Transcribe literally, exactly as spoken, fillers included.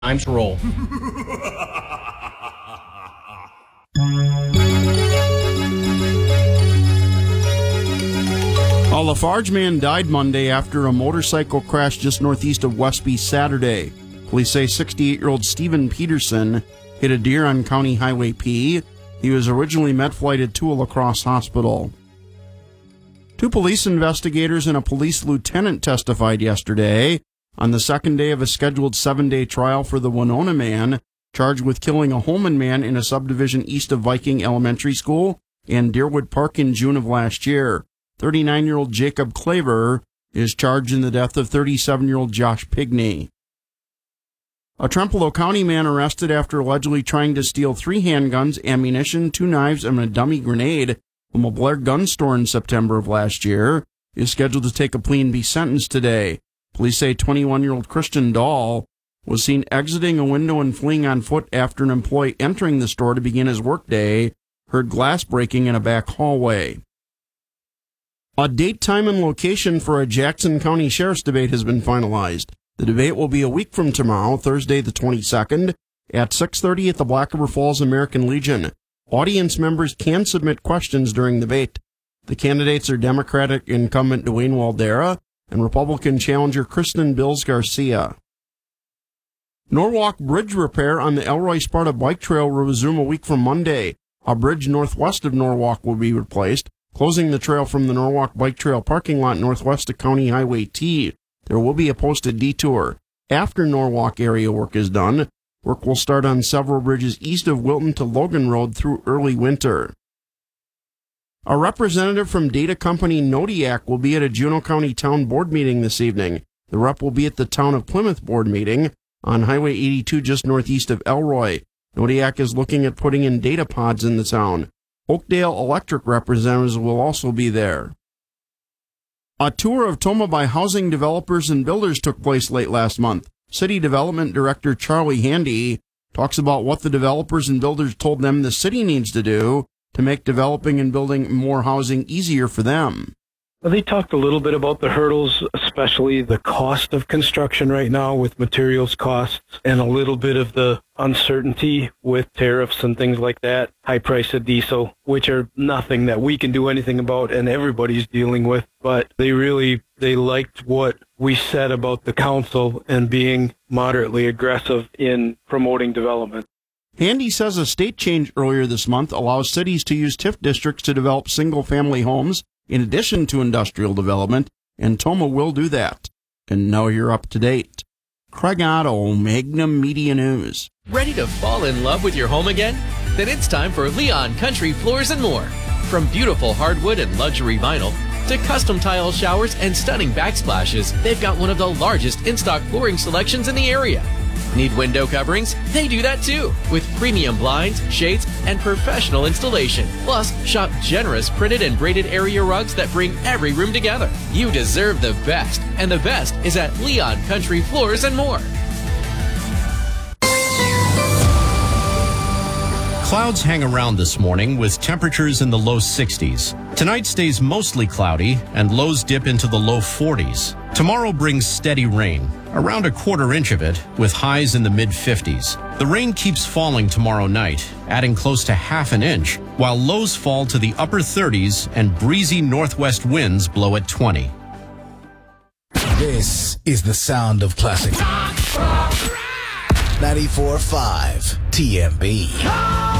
Times roll. A Lafarge man died Monday after a motorcycle crash just northeast of Westby Saturday. Police say sixty-eight-year-old Stephen Peterson hit a deer on County Highway P. He was originally med-flighted to a La Crosse hospital. Two police investigators and a police lieutenant testified yesterday on the second day of a scheduled seven-day trial for the Winona man charged with killing a Holman man in a subdivision east of Viking Elementary School and Deerwood Park in June of last year. thirty-nine-year-old Jacob Claver is charged in the death of thirty-seven-year-old Josh Pigney. A Trempealeau County man arrested after allegedly trying to steal three handguns, ammunition, two knives, and a dummy grenade from a Blair gun store in September of last year is scheduled to take a plea and be sentenced today. Police say twenty-one-year-old Christian Dahl was seen exiting a window and fleeing on foot after an employee entering the store to begin his workday heard glass breaking in a back hallway. A date, time, and location for a Jackson County Sheriff's debate has been finalized. The debate will be a week from tomorrow, Thursday the twenty-second, at six thirty at the Black River Falls American Legion. Audience members can submit questions during the debate. The candidates are Democratic incumbent Dwayne Waldera and Republican challenger Kristen Bills Garcia. Norwalk Bridge repair on the Elroy Sparta Bike Trail will resume a week from Monday. A bridge northwest of Norwalk will be replaced, closing the trail from the Norwalk Bike Trail parking lot northwest of County Highway T. There will be a posted detour. After Norwalk area work is done, work will start on several bridges east of Wilton to Logan Road through early winter. A representative from data company Nodiac will be at a Juneau County Town Board meeting this evening. The rep will be at the Town of Plymouth Board meeting on Highway eighty-two just northeast of Elroy. Nodiac is looking at putting in data pods in the town. Oakdale Electric representatives will also be there. A tour of Tomah by housing developers and builders took place late last month. City Development Director Charlie Handy talks about what the developers and builders told them the city needs to do to make developing and building more housing easier for them. Well, they talked a little bit about the hurdles, especially the cost of construction right now with materials costs and a little bit of the uncertainty with tariffs and things like that, high price of diesel, which are nothing that we can do anything about and everybody's dealing with. But they really, they liked what we said about the council and being moderately aggressive in promoting development. Handy says a state change earlier this month allows cities to use T I F districts to develop single-family homes in addition to industrial development, and Tomah will do that. And now you're up to date. Craig Otto, Magnum Media News. Ready to fall in love with your home again? Then it's time for Leon Country Floors and More. From beautiful hardwood and luxury vinyl to custom tile showers and stunning backsplashes, they've got one of the largest in-stock flooring selections in the area. Need window coverings? They do that too, with premium blinds, shades, and professional installation. Plus, shop generous printed and braided area rugs that bring every room together. You deserve the best, and the best is at Leon Country Floors and More. Clouds hang around this morning with temperatures in the low sixties. Tonight stays mostly cloudy and lows dip into the low forties. Tomorrow brings steady rain, around a quarter inch of it, with highs in the mid fifties. The rain keeps falling tomorrow night, adding close to half an inch, while lows fall to the upper thirties and breezy northwest winds blow at twenty. This is the sound of classic. ninety-four point five T M B.